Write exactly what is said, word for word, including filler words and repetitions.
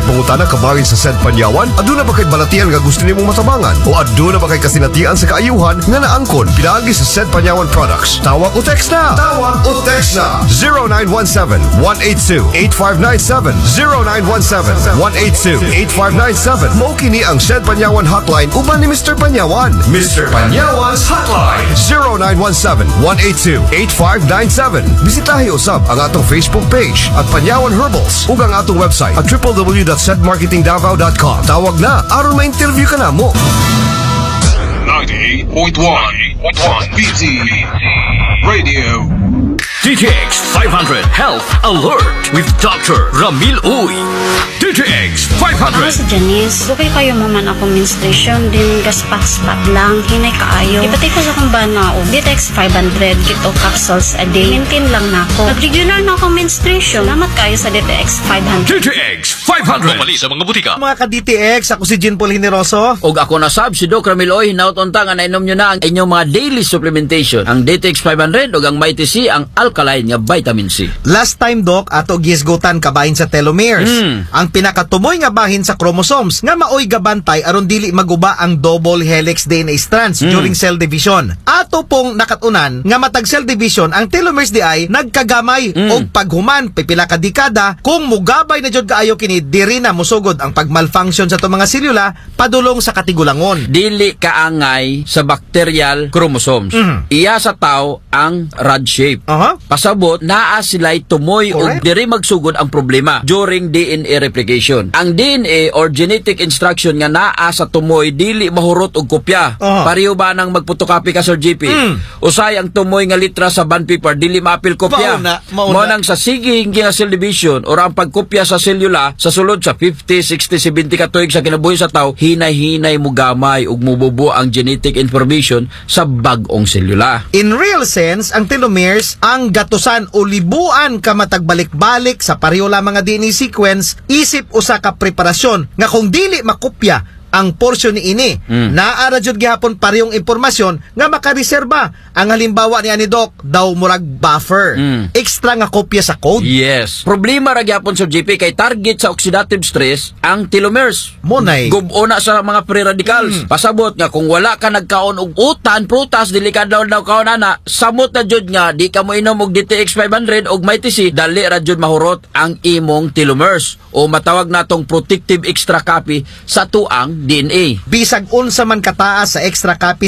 pangutana kabahin sa said panyawan? Aduna ba kay balatian nga gusto nimong matabangan? O aduna ba kay kasinatian sa kaayuhan nga naangkon pinagi sa said panyawan products? Tawag o text na! Tawag o text na! zero nine one seven, one eight two, eight five nine seven zero nine one seven, one eight two, eight five nine seven. Mao kini ang said panyawan hotline uban ni Mister Panyawan. Mister Panyawan's hotline zero nine one seven, one eight two, eight five nine seven. Bisitahi usab ang atong Facebook page at Panyawan Herbals ug ang atong website at w w w dot said marketing davao dot com. Tawag na aron ma-interview ka na mo. ninety-eight point one B T Radio. D T X five hundred Health Alert with Doctor Ramil Uy. D T X five hundred. Ako si Janice. Bukay kayo maman ako menstruation din gaspat-spat lang. Hinay kaayo. Ipatay ko sa kong bana o D T X five hundred kito capsules a day. Maintain lang na ako. Nag-regular na ako menstruation. Salamat kayo sa D T X five hundred. D T X five hundred. Pumali sa mga butika. Mga ka-D T X, ako si Jean Paul Generoso. Og ako na sab si Doc Ramil Uy. Nautunta nga nainom nyo na ang inyong mga daily supplementation. Ang D T X five hundred og ang Mighty C, ang alkaline nga vitamin C. Last time, Doc, ato gisgutan kabahin sa telomeres. Mm. Ang pinakatumoy nga bahin sa chromosomes nga maoy gabantay aron dili maguba ang double helix D N A strands Mm. during cell division. Ato pong nakatunan nga matag cell division ang telomeres di ay nagkagamay Mm. og paghuman pipila ka dekada kung mugabay na jud kaayo kini diri na musugod ang pagmalfunction sa to mga selula padulong sa katigulangon. Dili kaangay sa bacterial chromosomes. Mhm. Iya sa tao ang rod shape. Aha. Pasabot, naa sila'y tumoy o Correct. diri magsugod ang problema during D N A replication. Ang D N A or genetic instruction nga naa sa tumoy dili mahurot og kopya. Aha. Pareho ba nang magpotocopy ka, Sir G P? Mm. Usay ang tumoy nga litra sa bond paper dili maapil kopya. Mauna, mauna. Mo nang sa siging nga cell division or ang pagkopya sa selula sa sulod sa fifty, sixty, seventy ka tuig sa kinabuhi sa tao, hinay-hinay mo gamay ug mububo ang genetic information sa bag-ong selula. In real sense, ang telomeres ang gatusan o libuan ka matagbalik-balik sa pareho lamang nga D N A sequence isip usa ka preparasyon nga kung dili makopya ang porsyon ni ini Mm. naara jud gihapon parehong impormasyon nga makareserba. Ang halimbawa ni ani Doc daw murag buffer, Mm. extra nga kopya sa code. Yes. Problema ra gyapon Sir G P kay target sa oxidative stress ang telomeres. Monay. Gubo na sa mga free radicals. Mm. Pasabot nga kung wala ka nagkaon og utan, prutas, dili ka daw daw kaon ana, samot na jud nga di ka mo inom og D T X five hundred og Mighty C, dali ra jud mahurot ang imong telomeres o matawag natong protective extra copy sa tuang D N A. Bisag unsa man kataas sa extra copy